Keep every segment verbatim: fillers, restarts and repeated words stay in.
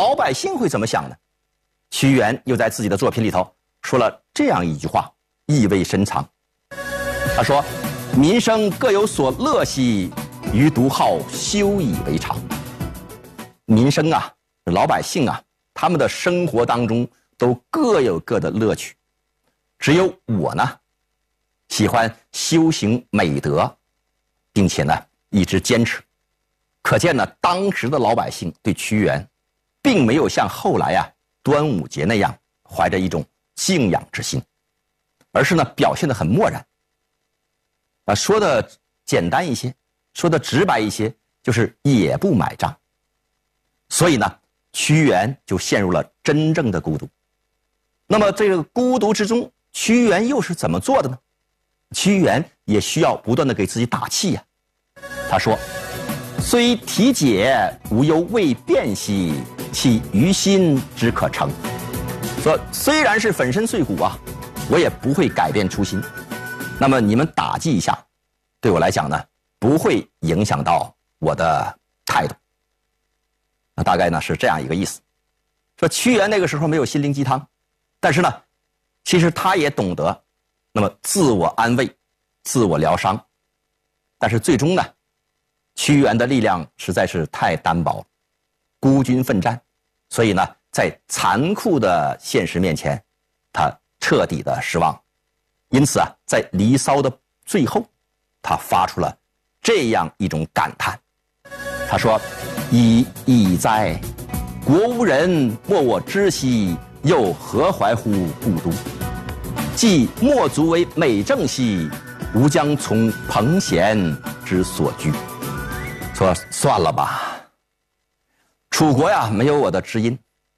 老百姓会怎么想呢？屈原又在自己的作品里头说了这样一句话，意味深长。他说：“民生各有所乐兮，余独好修以为常。”民生啊，老百姓啊，他们的生活当中都各有各的乐趣，只有我呢，喜欢修行美德，并且呢一直坚持。可见呢，当时的老百姓对屈原，并没有像后来啊端午节那样怀着一种敬仰之心，而是呢表现得很漠然。啊，说的简单一些，说的直白一些，就是也不买账。所以呢，屈原就陷入了真正的孤独。那么这个孤独之中，屈原又是怎么做的呢？屈原也需要不断的给自己打气呀、啊。他说：“虽体解，无忧未变兮，其余心之可成。”说虽然是粉身碎骨啊，我也不会改变初心。那么你们打击一下，对我来讲呢，不会影响到我的态度。那大概呢是这样一个意思。说屈原那个时候没有心灵鸡汤，但是呢，其实他也懂得，那么自我安慰、自我疗伤。但是最终呢，屈原的力量实在是太单薄了，孤军奋战，所以呢，在残酷的现实面前，他彻底的失望。因此啊，在《离骚》的最后，他发出了这样一种感叹。他说：“已矣哉！国无人，莫我知兮，又何怀乎故都？既莫足为美政兮，吾将从彭贤之所居。”说算了吧，楚国呀没有我的知音，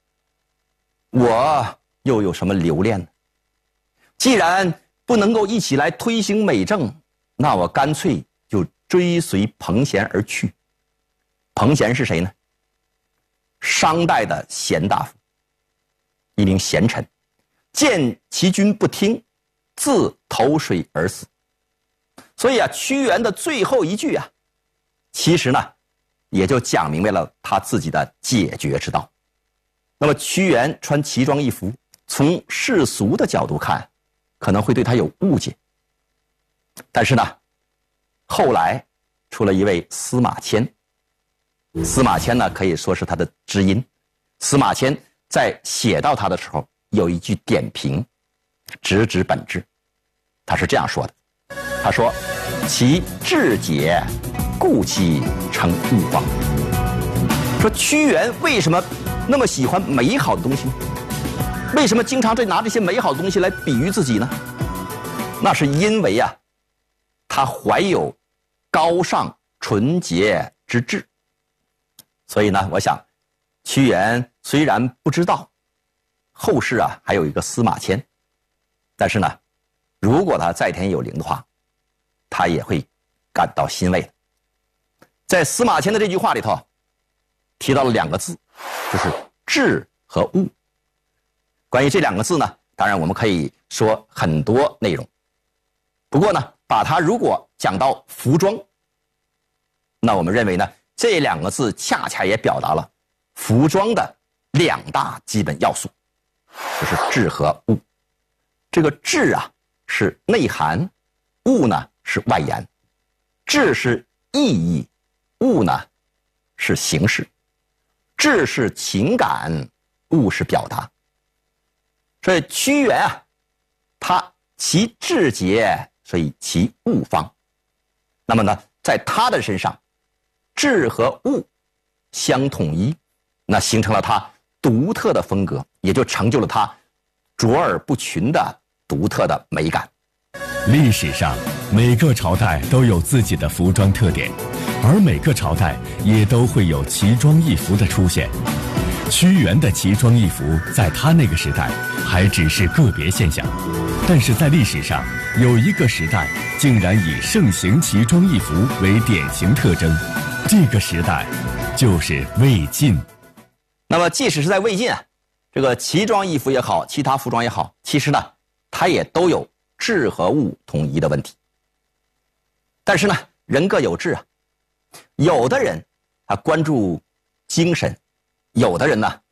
我又有什么留恋呢？既然不能够一起来推行美政，那我干脆就追随彭贤而去。彭贤是谁呢？商代的贤大夫，一名贤臣，见其君不听，自投水而死。所以啊，屈原的最后一句啊，其实呢，也就讲明白了他自己的解决之道。那么屈原穿奇装异服，从世俗的角度看，可能会对他有误解。但是呢，后来出了一位司马迁，司马迁呢可以说是他的知音。司马迁在写到他的时候，有一句点评，直指本质。他是这样说的，他说：“其志节，故其成物方。”说屈原为什么那么喜欢美好的东西呢？为什么经常在拿这些美好的东西来比喻自己呢？那是因为啊，他怀有高尚纯洁之志。所以呢，我想屈原虽然不知道后世啊还有一个司马迁，但是呢，如果他在天有灵的话，他也会感到欣慰的。在司马迁的这句话里头提到了两个字，就是志和物。关于这两个字呢，当然我们可以说很多内容，不过呢，把它如果讲到服装，那我们认为呢，这两个字恰恰也表达了服装的两大基本要素，就是志和物。这个志啊是内涵，物呢是外延。志是意义，物呢是形式。志是情感，物是表达。所以屈原啊，他其志节，所以其物方。那么呢，在他的身上，志和物相统一，那形成了他独特的风格，也就成就了他卓尔不群的独特的美感。 历史上每个朝代都有自己的服装特点，而每个朝代也都会有奇装异服的出现。屈原的奇装异服在他那个时代还只是个别现象，但是在历史上有一个时代竟然以盛行奇装异服为典型特征，这个时代就是魏晋。 那么即使是在魏晋啊，这个奇装异服也好，其他服装也好，其实呢它也都有志和物统一的问题。但是呢，人各有志啊，有的人他关注精神，有的人呢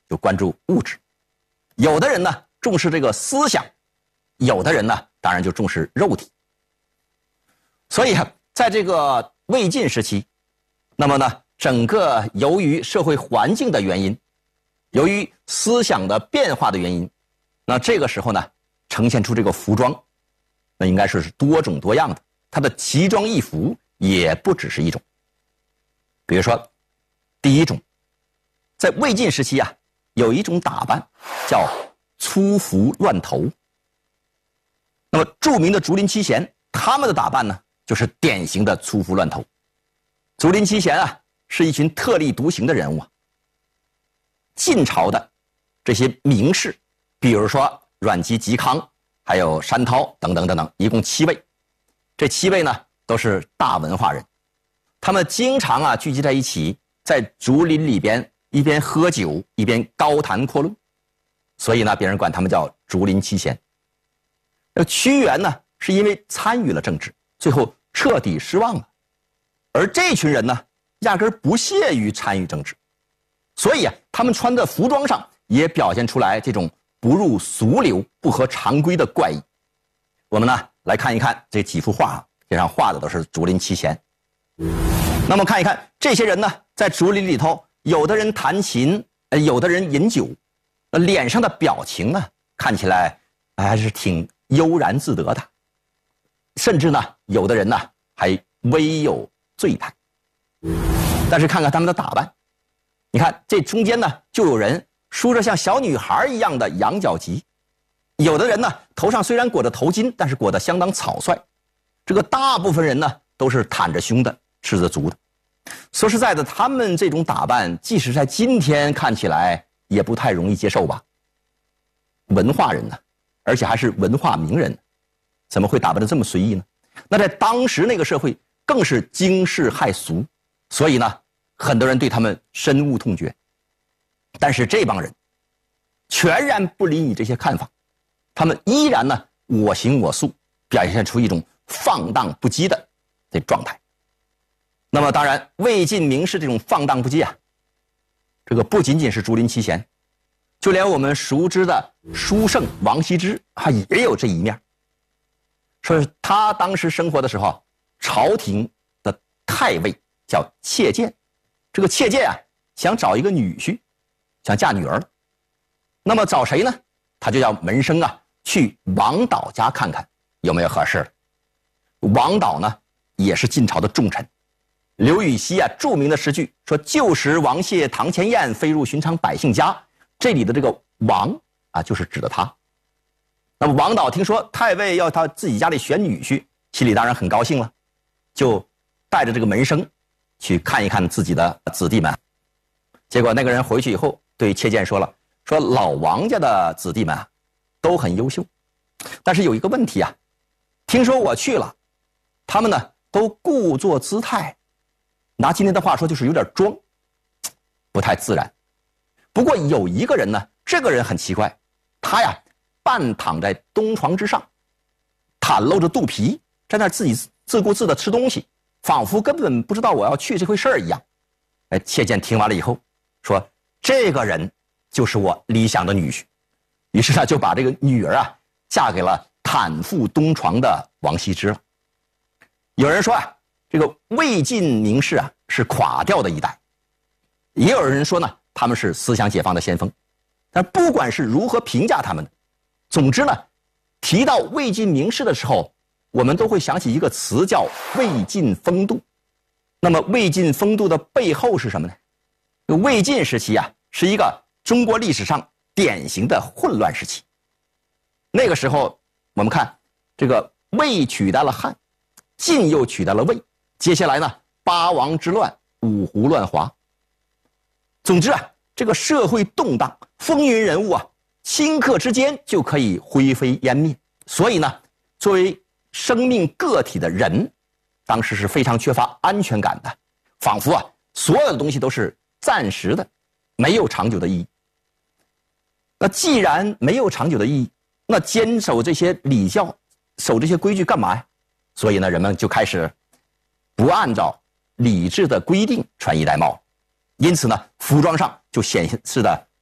就关注物质；有的人呢重视这个思想，有的人呢当然就重视肉体。所以啊，在这个魏晋时期，那么呢，整个由于社会环境的原因，由于思想的变化的原因，那这个时候呢，呈现出这个服装，那应该说是多种多样的，它的奇装异服也不只是一种。比如说，第一种，在魏晋时期啊，有一种打扮叫粗服乱头。那么著名的竹林七贤，他们的打扮呢，就是典型的粗服乱头。竹林七贤啊，是一群特立独行的人物啊。晋朝的这些名士，比如说阮籍、嵇康，还有山涛等等等等，一共七位。这七位呢，都是大文化人，他们经常啊聚集在一起，在竹林里边一边喝酒一边高谈阔论，所以呢，别人管他们叫竹林七贤。那屈原呢，是因为参与了政治，最后彻底失望了，而这群人呢，压根儿不屑于参与政治，所以啊，他们穿的服装上也表现出来这种不入俗流、不合常规的怪异。我们呢来看一看这几幅画啊，这上画的都是竹林七贤。那么看一看这些人呢，在竹林里头，有的人弹琴，有的人饮酒，那脸上的表情呢，看起来还是挺悠然自得的，甚至呢，有的人呢还微有醉态。但是看看他们的打扮，你看这中间呢，就有人梳着像小女孩一样的羊角髻，有的人呢头上虽然裹着头巾，但是裹得相当草率。这个大部分人呢都是袒着胸的，赤着足的。说实在的，他们这种打扮，即使在今天看起来也不太容易接受吧。文化人呢，而且还是文化名人，怎么会打扮得这么随意呢？那在当时那个社会更是惊世骇俗，所以呢，很多人对他们深恶痛绝。但是这帮人全然不理你这些看法，他们依然呢我行我素，表现出一种放荡不羁的这状态。那么当然，魏晋名士这种放荡不羁啊，这个不仅仅是竹林七贤，就连我们熟知的书圣王羲之啊，也有这一面。说是他当时生活的时候，朝廷的太尉叫妾监，这个妾监啊想找一个女婿，想嫁女儿了。那么找谁呢？他就叫门生啊去王导家看看有没有合适的。王导呢也是晋朝的重臣。刘禹锡啊著名的诗句说：“旧时王谢堂前燕，飞入寻常百姓家。”这里的这个王啊，就是指的他。那么王导听说太尉要他自己家里选女婿，心里当然很高兴了，就带着这个门生去看一看自己的子弟们。结果那个人回去以后对妾监说了，说老王家的子弟们啊都很优秀，但是有一个问题啊，听说我去了，他们呢都故作姿态，拿今天的话说就是有点装，不太自然。不过有一个人呢，这个人很奇怪，他呀半躺在东床之上，袒露着肚皮，在那自己自顾自的吃东西，仿佛根本不知道我要去这回事儿一样。哎，妾监听完了以后说，这个人就是我理想的女婿。于是呢就把这个女儿啊嫁给了袒腹东床的王羲之了。有人说啊，这个魏晋名士啊是垮掉的一代，也有人说呢他们是思想解放的先锋。但不管是如何评价他们的，总之呢，提到魏晋名士的时候，我们都会想起一个词叫魏晋风度。那么魏晋风度的背后是什么呢？魏晋时期啊是一个中国历史上典型的混乱时期。那个时候我们看这个魏取代了汉，晋又取代了魏，接下来呢八王之乱，五胡乱华。总之啊，这个社会动荡，风云人物啊顷刻之间就可以灰飞烟灭。所以呢，作为生命个体的人，当时是非常缺乏安全感的，仿佛啊所有的东西都是暂时的，没有长久的意义。那既然没有长久的意义，那坚守这些礼教，守这些规矩干嘛呀？所以呢，人们就开始不按照礼制的规定穿衣戴帽，因此呢，服装上就显示的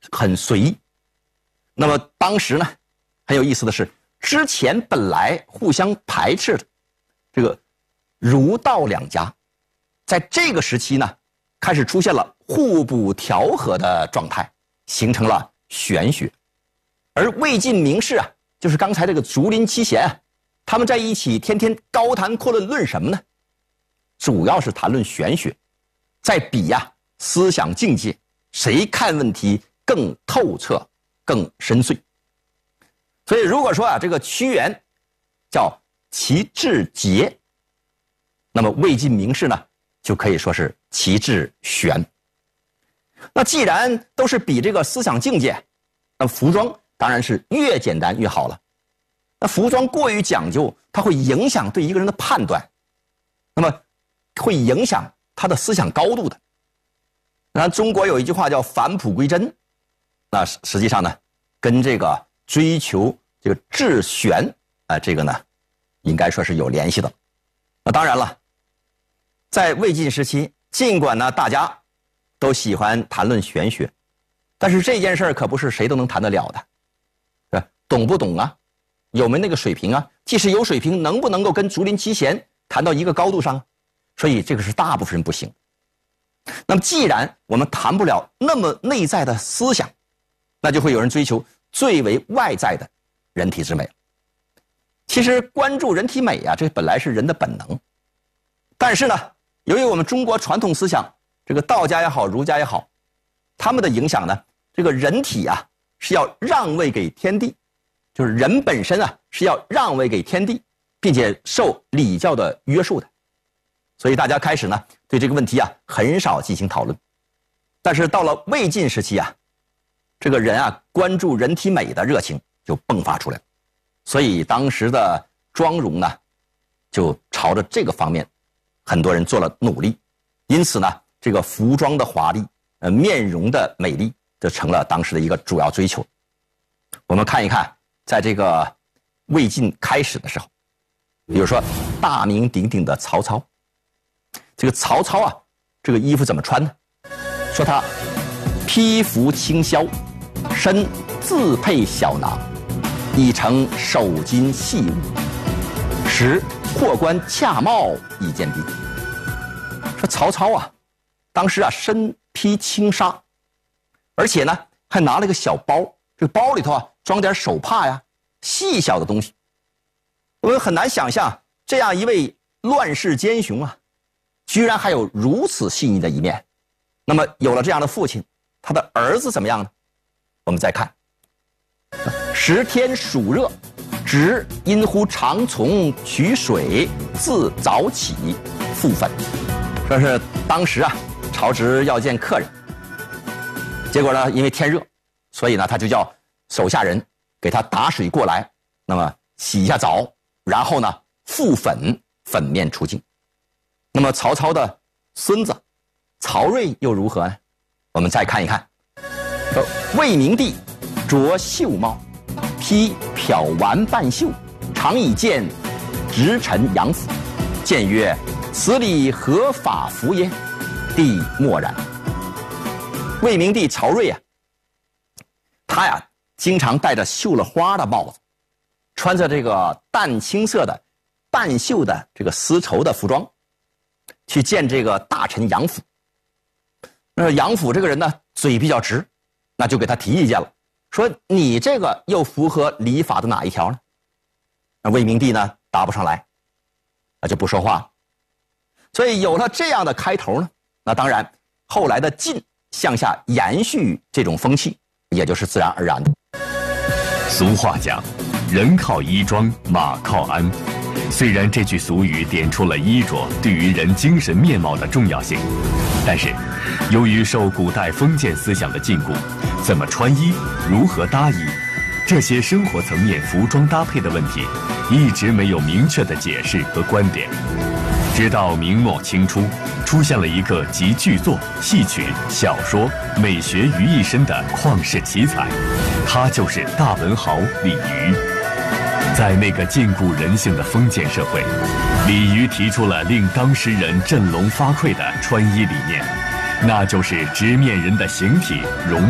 很随意。那么当时呢，很有意思的是，之前本来互相排斥的这个儒道两家，在这个时期呢，开始出现了互补调和的状态，形成了玄学。而魏晋名士啊，就是刚才这个竹林七贤啊，他们在一起天天高谈阔论，论什么呢？主要是谈论玄学，在比呀、啊、思想境界，谁看问题更透彻、更深邃。所以如果说啊，这个屈原叫其志节，那么魏晋名士呢，就可以说是其志玄。那既然都是比这个思想境界，那服装当然是越简单越好了。那服装过于讲究，它会影响对一个人的判断，那么会影响他的思想高度的。那中国有一句话叫返璞归真，那实际上呢，跟这个追求这个至玄啊、呃，这个呢，应该说是有联系的。那当然了，在魏晋时期，尽管呢大家都喜欢谈论玄学，但是这件事儿可不是谁都能谈得了的，是吧？懂不懂啊？有没有那个水平啊？即使有水平，能不能够跟竹林七贤谈到一个高度上？所以这个是大部分人不行。那么既然我们谈不了那么内在的思想，那就会有人追求最为外在的人体之美。其实关注人体美啊，这本来是人的本能。但是呢，由于我们中国传统思想，这个道家也好，儒家也好，他们的影响呢，这个人体啊是要让位给天地，就是人本身啊是要让位给天地，并且受礼教的约束的。所以大家开始呢对这个问题啊很少进行讨论。但是到了魏晋时期啊，这个人啊关注人体美的热情就迸发出来了。所以当时的妆容呢就朝着这个方面很多人做了努力。因此呢，这个服装的华丽，呃面容的美丽就成了当时的一个主要追求。我们看一看，在这个魏晋开始的时候，比如说大名鼎鼎的曹操。这个曹操啊，这个衣服怎么穿呢？说他披服轻削，身自佩小囊，以成手巾细物，时或冠恰帽以见兵。说曹操啊，当时啊身披轻纱，而且呢还拿了一个小包，这个包里头啊装点手帕呀，细小的东西。我们很难想象这样一位乱世奸雄啊，居然还有如此细腻的一面。那么有了这样的父亲，他的儿子怎么样呢？我们再看，时天暑热，直因乎长从取水，自早起复粉。说是当时啊曹植要见客人，结果呢因为天热，所以呢他就叫手下人给他打水过来，那么洗一下澡，然后呢复粉，粉面出镜。那么曹操的孙子曹睿又如何呢？我们再看一看，魏明帝着袖帽，披漂完半袖，常以见直臣杨府，见曰：此理何法服也？帝默然。魏明帝曹睿啊，他呀经常戴着绣了花的帽子，穿着这个淡青色的半袖的这个丝绸的服装，去见这个大臣杨府。那杨府这个人呢，嘴比较直，那就给他提意见了，说你这个又符合礼法的哪一条呢？那魏明帝呢答不上来，那就不说话了。所以有了这样的开头呢，那当然后来的晋向下延续这种风气，也就是自然而然的。 俗话讲，人靠衣装，马靠鞍。虽然这句俗语点出了衣着对于人精神面貌的重要性，但是由于受古代封建思想的禁锢，怎么穿衣、如何搭衣，这些生活层面服装搭配的问题，一直没有明确的解释和观点。直到明末清初，出现了一个集剧作、戏曲、小说、美学于一身的旷世奇才，他就是大文豪李渔。在那个禁锢人性的封建社会，李渔提出了令当时人振聋发聩的穿衣理念，那就是直面人的形体、容貌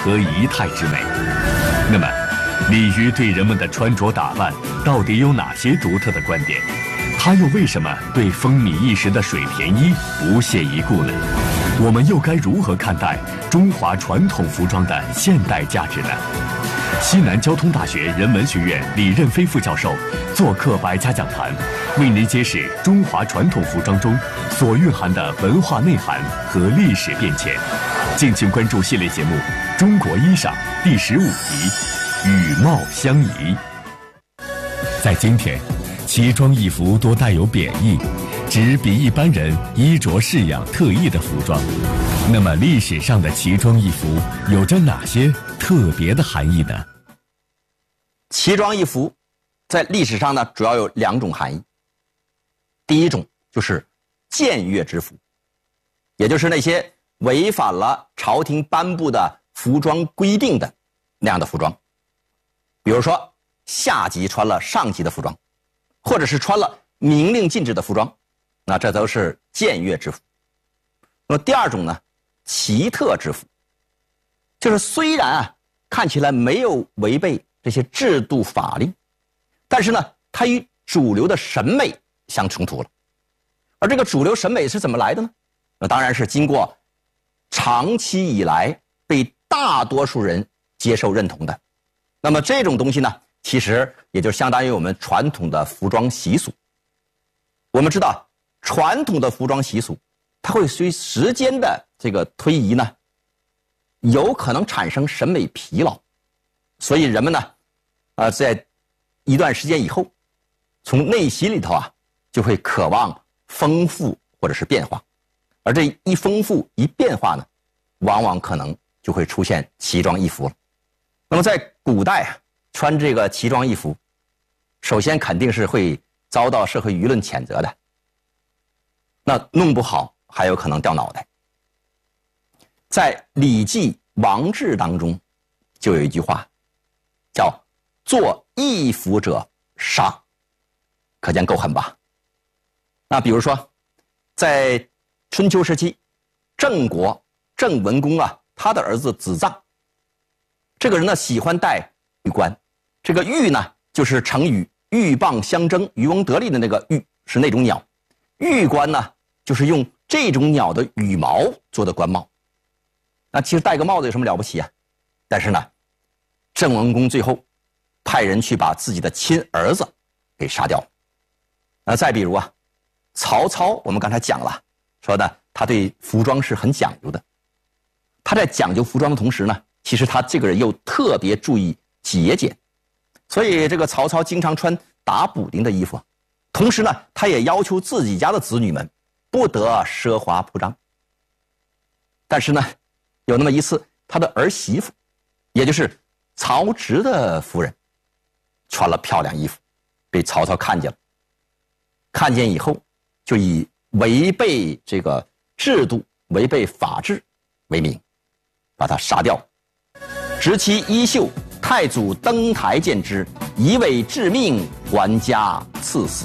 和仪态之美。那么，李渔对人们的穿着打扮到底有哪些独特的观点？他又为什么对风靡一时的水田衣不屑一顾呢？我们又该如何看待中华传统服装的现代价值呢？西南交通大学人文学院李任飞副教授做客百家讲坛，为您揭示中华传统服装中所蕴含的文化内涵和历史变迁。敬请关注系列节目《中国衣裳》第十五集：与貌相宜。在今天，奇装异服多带有贬义，指比一般人衣着式样特异的服装。那么历史上的奇装异服有着哪些特别的含义呢？ 奇装异服在历史上呢，主要有两种含义。第一种就是僭越之服，也就是那些违反了朝廷颁布的服装规定的那样的服装，比如说下级穿了上级的服装，或者是穿了明令禁止的服装，那这都是僭越之服。那么第二种呢，奇特之服，就是虽然啊看起来没有违背这些制度法令，但是呢它与主流的审美相冲突了。而这个主流审美是怎么来的呢？那当然是经过长期以来被大多数人接受认同的。那么这种东西呢，其实也就相当于我们传统的服装习俗。我们知道传统的服装习俗它会随时间的这个推移呢，有可能产生审美疲劳，所以人们呢呃在一段时间以后，从内心里头啊就会渴望丰富或者是变化。而这一丰富一变化呢，往往可能就会出现奇装异服了。那么在古代啊，穿这个奇装异服，首先肯定是会遭到社会舆论谴责的，那弄不好还有可能掉脑袋。在《礼记·王志》当中就有一句话叫做异服者杀，可见够狠吧。那比如说在春秋时期，郑国郑文公啊，他的儿子子藏，这个人呢喜欢戴玉冠。这个玉呢就是成语鹬蚌相争渔翁得利的那个玉，是那种鸟。玉冠呢就是用这种鸟的羽毛做的冠帽。那其实戴个帽子有什么了不起啊？但是呢郑文公最后派人去把自己的亲儿子给杀掉。那再比如啊，曹操我们刚才讲了，说呢他对服装是很讲究的。他在讲究服装的同时呢，其实他这个人又特别注意节俭，所以这个曹操经常穿打补丁的衣服，同时呢他也要求自己家的子女们不得奢华铺张。但是呢有那么一次，他的儿媳妇也就是曹植的夫人穿了漂亮衣服，被曹操看见了。看见以后就以违背这个制度、违背法治为名，把他杀掉，执其衣袖。太祖登台见之，以委致命，还家赐死。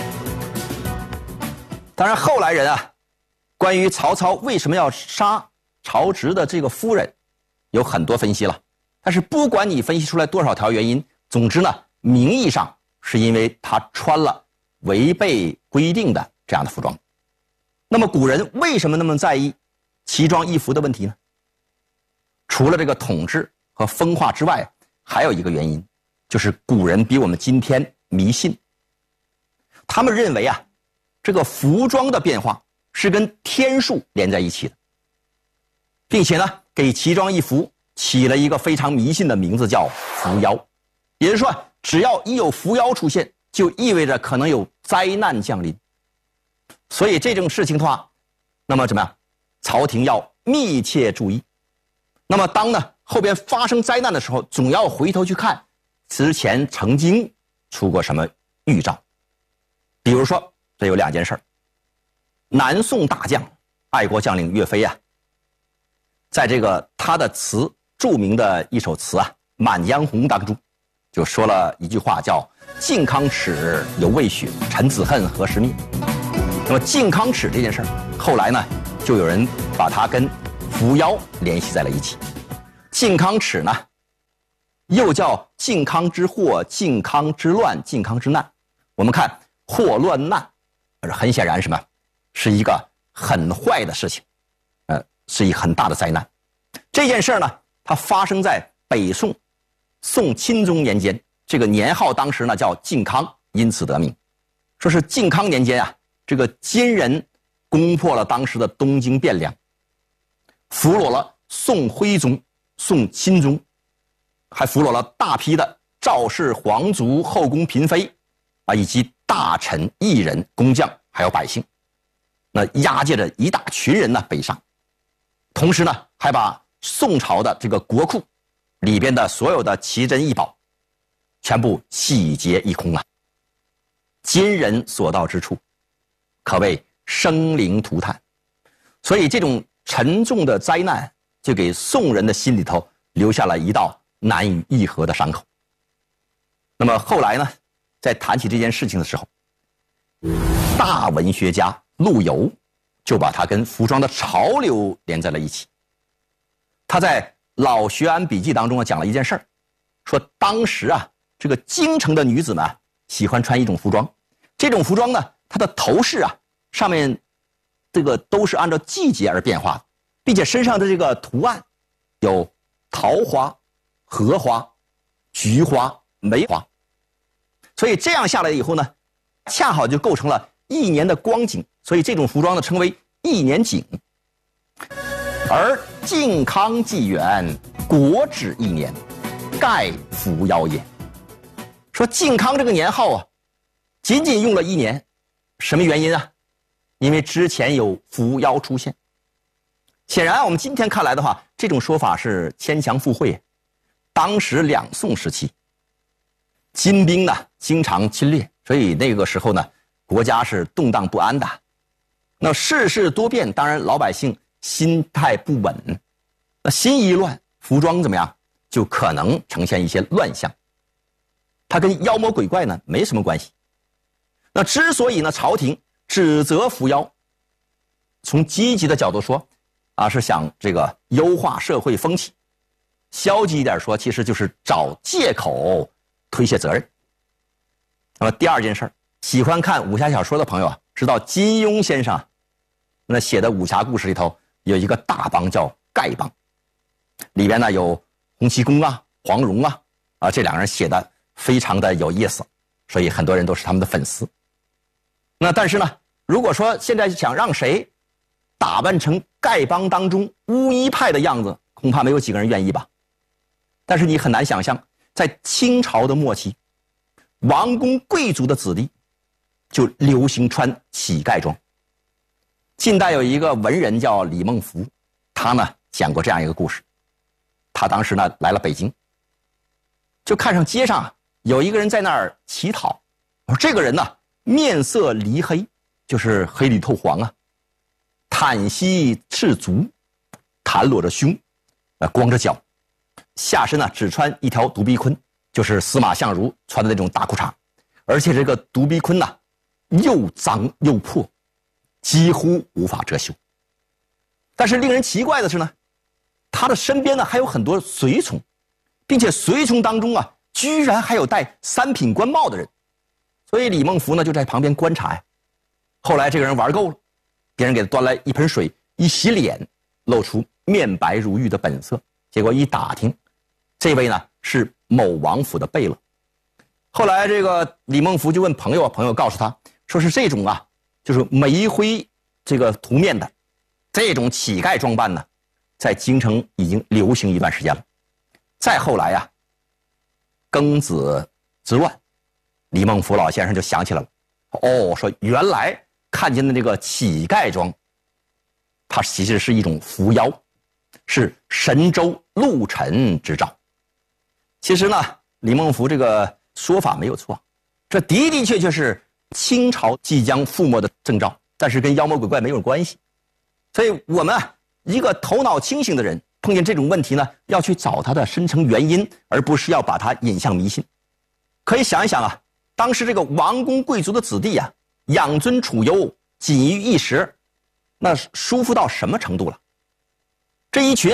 当然后来人啊，关于曹操为什么要杀曹植的这个夫人有很多分析了，但是不管你分析出来多少条原因，总之呢名义上是因为他穿了违背规定的这样的服装。那么古人为什么那么在意奇装异服的问题呢？除了这个统治和风化之外，还有一个原因，就是古人比我们今天迷信。他们认为啊，这个服装的变化是跟天数连在一起的，并且呢给奇装异服起了一个非常迷信的名字，叫伏妖。也就是说，只要一有伏妖出现，就意味着可能有灾难降临。所以这种事情的话，那么怎么样？朝廷要密切注意。那么当呢后边发生灾难的时候，总要回头去看之前曾经出过什么预兆。比如说这有两件事。南宋大将爱国将领岳飞啊，在这个他的词著名的一首词啊《满江红》当中就说了一句话，叫靖康耻犹未雪，臣子恨何时灭。那么靖康耻这件事后来呢就有人把它跟伏妖联系在了一起。 靖康耻呢，又叫靖康之祸、靖康之乱、靖康之难。我们看祸乱难，很显然什么，是一个很坏的事情，呃，是一很大的灾难。这件事呢，它发生在北宋宋钦宗年间，这个年号当时呢叫靖康，因此得名。说是靖康年间啊，这个金人攻破了当时的东京汴梁，俘虏了宋徽宗、宋钦宗，还俘虏了大批的赵氏皇族后宫嫔妃啊，以及大臣、艺人、工匠，还有百姓。那押解着一大群人呢北上，同时呢还把宋朝的这个国库里边的所有的奇珍异宝全部洗劫一空啊！金人所到之处，可谓生灵涂炭。所以这种沉重的灾难，就给宋人的心里头留下了一道难以愈合的伤口。那么后来呢，在谈起这件事情的时候，大文学家陆游就把它跟服装的潮流连在了一起。他在《老学庵笔记》当中啊讲了一件事儿，说当时啊这个京城的女子们啊喜欢穿一种服装，这种服装呢，它的头饰啊上面这个都是按照季节而变化的，并且身上的这个图案有桃花、荷花、菊花、梅花，所以这样下来以后呢，恰好就构成了一年的光景，所以这种服装呢称为一年景。而靖康纪元，国止一年，盖服妖也。说靖康这个年号啊，仅仅用了一年，什么原因啊？因为之前有伏妖出现。显然我们今天看来的话，这种说法是牵强附会。当时两宋时期，金兵呢经常侵略，所以那个时候呢国家是动荡不安的。那世事多变，当然老百姓心态不稳，那心一乱，服装怎么样，就可能呈现一些乱象。它跟妖魔鬼怪呢没什么关系。那之所以呢朝廷指责伏妖，从积极的角度说啊，是想这个优化社会风气；消极一点说，其实就是找借口推卸责任。那么第二件事儿，喜欢看武侠小说的朋友啊，知道金庸先生那写的武侠故事里头有一个大帮叫丐帮，里边呢有洪七公啊、黄蓉啊，啊这两个人写的非常的有意思，所以很多人都是他们的粉丝。那但是呢，如果说现在想让谁打扮成丐帮当中巫医派的样子，恐怕没有几个人愿意吧。但是你很难想象，在清朝的末期，王公贵族的子弟就流行穿乞丐装。近代有一个文人叫李孟福，他呢讲过这样一个故事。他当时呢来了北京，就看上街上有一个人在那儿乞讨，这个人呢面色黧黑，就是黑里透黄啊，袒膝赤足，袒裸着胸，呃光着脚，下身呢只穿一条独臂坤，就是司马相如穿的那种大裤衩，而且这个独臂坤呢又脏又破，几乎无法遮羞。但是令人奇怪的是呢，他的身边呢还有很多随从，并且随从当中啊居然还有戴三品官帽的人。所以李孟福呢就在旁边观察呀。后来这个人玩够了，别人给他端来一盆水，一洗脸，露出面白如玉的本色。结果一打听，这位呢是某王府的贝勒。后来这个李孟福就问朋友，朋友告诉他说是这种啊，就是煤灰这个涂面的这种乞丐装扮呢，在京城已经流行一段时间了。再后来啊，庚子之乱，李孟福老先生就想起来了，哦，说原来看见的这个乞丐装，它其实是一种伏妖，是神州陆沉之兆。其实呢，李孟福这个说法没有错，这的的确确是清朝即将覆没的征兆，但是跟妖魔鬼怪没有关系。所以我们啊，一个头脑清醒的人碰见这种问题呢，要去找它的深层原因，而不是要把它引向迷信。可以想一想啊，当时这个王公贵族的子弟啊，养尊处优，锦衣玉食，那舒服到什么程度了？这一群啊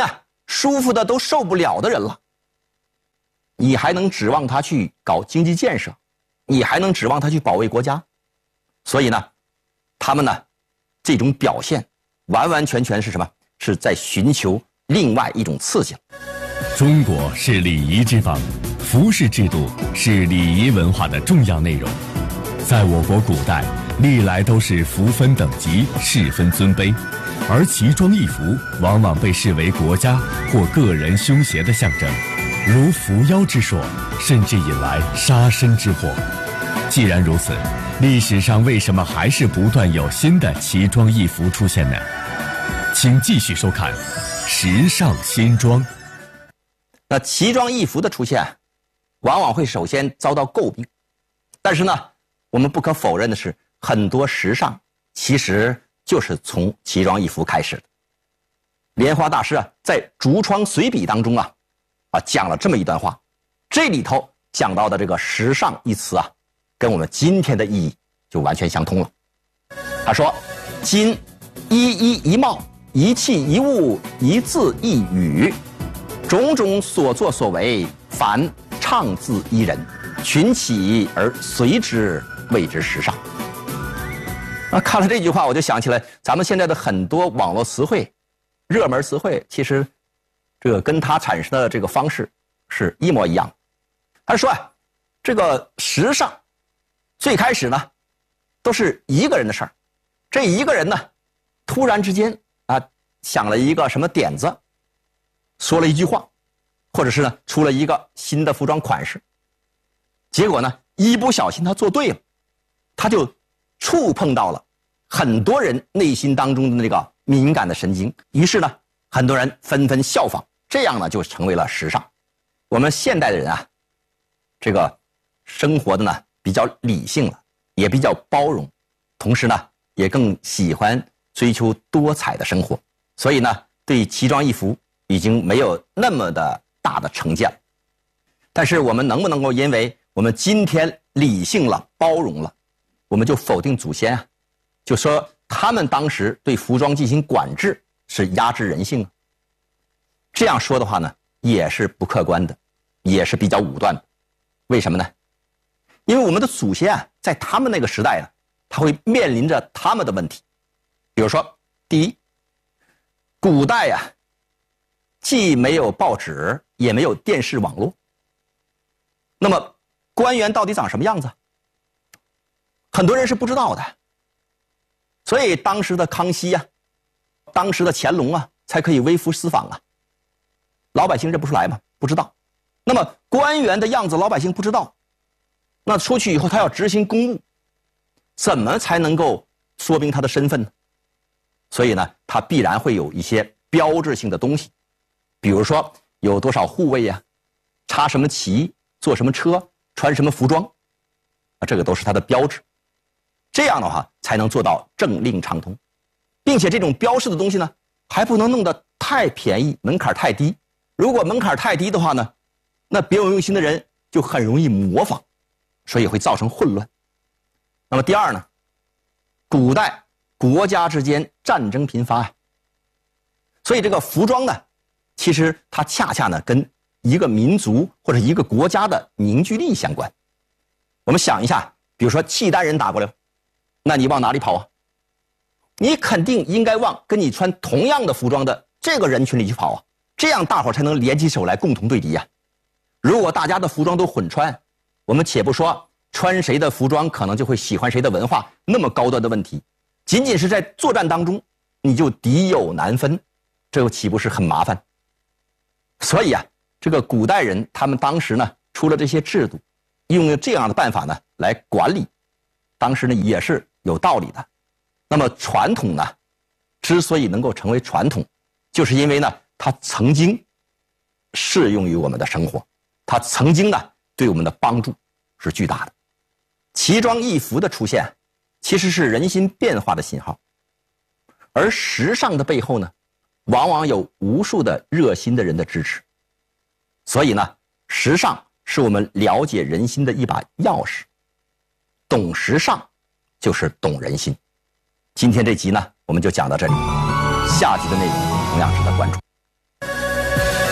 舒服的都受不了的人了，你还能指望他去搞经济建设？你还能指望他去保卫国家？所以呢，他们呢，这种表现完完全全是什么？是在寻求另外一种刺激。 中国是礼仪之邦，服饰制度是礼仪文化的重要内容。在我国古代，历来都是服分等级，世分尊卑，而奇装异服往往被视为国家或个人凶邪的象征，如伏妖之说，甚至引来杀身之祸。既然如此，历史上为什么还是不断有新的奇装异服出现呢？请继续收看《时尚新装》。 那奇装异服的出现，往往会首先遭到诟病，但是呢，我们不可否认的是，很多时尚其实就是从奇装异服开始的。莲花大师啊，在《竹窗随笔》当中啊，啊讲了这么一段话，这里头讲到的这个时尚一词啊，跟我们今天的意义就完全相通了。他说：“今一衣一帽，一器一物，一字一语，种种所作所为，凡唱字一人，群起而随之，谓之时尚。”那看了这句话，我就想起来，咱们现在的很多网络词汇、热门词汇，其实这个跟它产生的这个方式是一模一样。他说啊，这个时尚最开始呢，都是一个人的事儿。这一个人呢，突然之间啊，想了一个什么点子，说了一句话，或者是呢，出了一个新的服装款式。结果呢，一不小心他做对了，他就触碰到了很多人内心当中的那个敏感的神经，于是呢，很多人纷纷效仿，这样呢，就成为了时尚。我们现代的人啊，这个生活的呢比较理性了，也比较包容，同时呢，也更喜欢追求多彩的生活，所以呢，对奇装异服已经没有那么的大的成见。但是我们能不能够因为我们今天理性了、包容了，我们就否定祖先啊？就说他们当时对服装进行管制是压制人性啊？这样说的话呢，也是不客观的，也是比较武断的。为什么呢？因为我们的祖先啊，在他们那个时代啊，他会面临着他们的问题。比如说，第一，古代啊，既没有报纸，也没有电视网络，那么官员到底长什么样子？很多人是不知道的。所以当时的康熙啊，当时的乾隆啊，才可以微服私访啊。老百姓认不出来嘛，不知道。那么官员的样子老百姓不知道，那出去以后他要执行公务，怎么才能够说明他的身份呢？所以呢，他必然会有一些标志性的东西，比如说有多少护卫啊，插什么旗，坐什么车，穿什么服装，啊，这个都是他的标志。这样的话才能做到政令畅通，并且这种标示的东西呢，还不能弄得太便宜，门槛太低。如果门槛太低的话呢，那别有用心的人就很容易模仿，所以会造成混乱。那么第二呢，古代国家之间战争频发啊，所以这个服装呢，其实它恰恰呢跟一个民族或者一个国家的凝聚力相关。我们想一下，比如说契丹人打过来了，那你往哪里跑啊？你肯定应该往跟你穿同样的服装的这个人群里去跑啊，这样大伙儿才能联起手来共同对敌啊。如果大家的服装都混穿，我们且不说穿谁的服装可能就会喜欢谁的文化那么高端的问题，仅仅是在作战当中你就敌友难分，这又岂不是很麻烦？所以啊，这个古代人他们当时呢出了这些制度，用这样的办法呢来管理，当时呢也是有道理的。那么传统呢，之所以能够成为传统，就是因为呢它曾经适用于我们的生活，它曾经呢对我们的帮助是巨大的。奇装异服的出现其实是人心变化的信号，而时尚的背后呢往往有无数的热心的人的支持。所以呢，时尚是我们了解人心的一把钥匙，懂时尚就是懂人心。今天这集呢我们就讲到这里，下集的内容同样值得关注。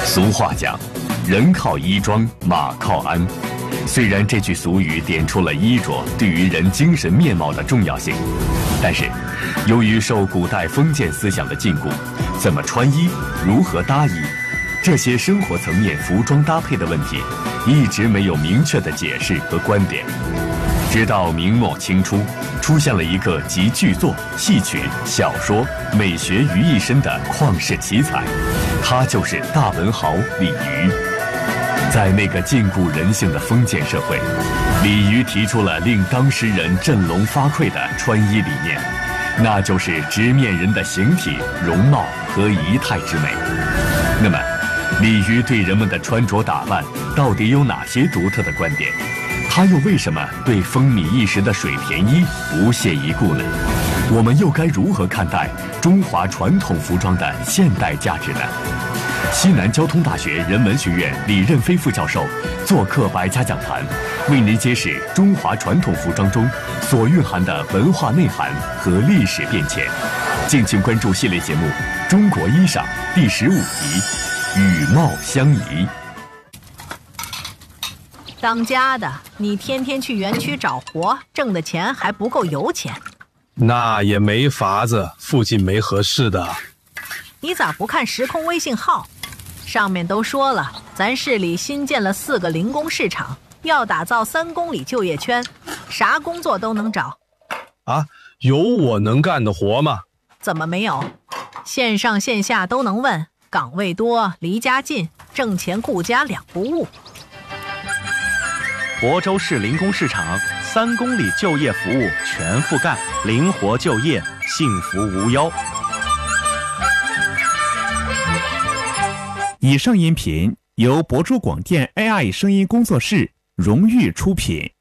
俗话讲，人靠衣装，马靠鞍。虽然这句俗语点出了衣着对于人精神面貌的重要性，但是由于受古代封建思想的禁锢，怎么穿衣、如何搭衣，这些生活层面服装搭配的问题，一直没有明确的解释和观点。直到明末清初，出现了一个集剧作、戏曲、小说、美学于一身的旷世奇才，他就是大文豪李渔。在那个禁锢人性的封建社会，李渔提出了令当时人振聋发聩的穿衣理念，那就是直面人的形体、容貌和仪态之美。那么，李渔对人们的穿着打扮到底有哪些独特的观点？他又为什么对风靡一时的水田衣不屑一顾呢？我们又该如何看待中华传统服装的现代价值呢？西南交通大学人文学院李任飞副教授做客百家讲坛，为您揭示中华传统服装中所蕴含的文化内涵和历史变迁。敬请关注系列节目《中国衣裳》第十五集：与貌相宜。 当家的，你天天去园区找活，挣的钱还不够油钱。 那也没法子，附近没合适的。 你咋不看时空微信号？上面都说了，咱市里新建了四个零工市场，要打造三公里就业圈，啥工作都能找。 啊，有我能干的活吗？ 怎么没有？线上线下都能问，岗位多，离家近，挣钱顾家两不误。 亳州市零工市场三公里就业服务全覆盖，灵活就业，幸福无忧。 以上音频由亳州广电 A I 声音工作室荣誉出品。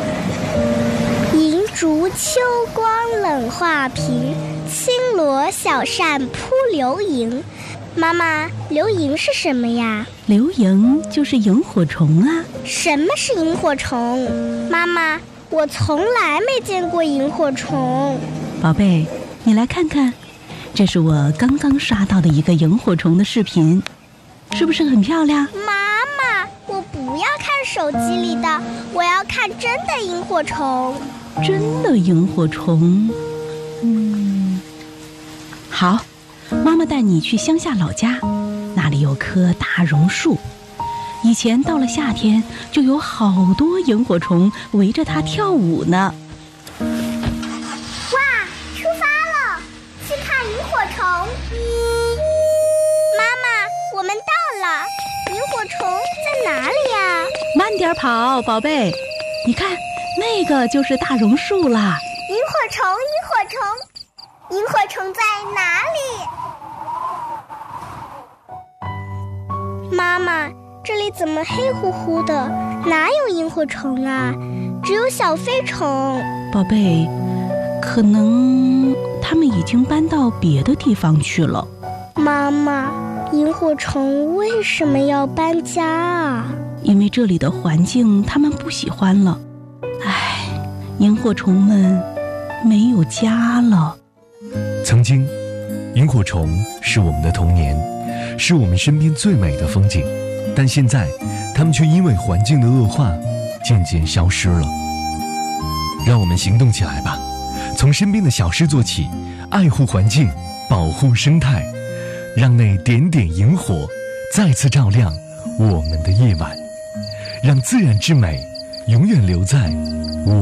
银烛秋光冷画屏，轻罗小扇扑流萤。妈妈，流萤是什么呀？ 流萤就是萤火虫啊。 什么是萤火虫？妈妈，我从来没见过萤火虫。 宝贝，你来看看，这是我刚刚刷到的一个萤火虫的视频，是不是很漂亮？ 妈妈，我不要看手机里的，我要看真的萤火虫。 真的萤火虫？嗯，好，妈妈带你去乡下老家，那里有棵大榕树，以前到了夏天就有好多萤火虫围着它跳舞呢。 哇，出发了，去看萤火虫。妈妈，我们到了，萤火虫在哪里呀？ 慢点跑，宝贝，你看那个就是大榕树啦。 萤火虫，萤火虫，萤火虫在哪里？妈妈，这里怎么黑乎乎的？哪有萤火虫啊？只有小飞虫。 宝贝，可能他们已经搬到别的地方去了。 妈妈，萤火虫为什么要搬家啊？ 因为这里的环境他们不喜欢了。唉，萤火虫们没有家了。 曾经，萤火虫是我们的童年，是我们身边最美的风景，但现在它们却因为环境的恶化渐渐消失了。让我们行动起来吧，从身边的小事做起，爱护环境，保护生态，让那点点萤火再次照亮我们的夜晚，让自然之美永远留在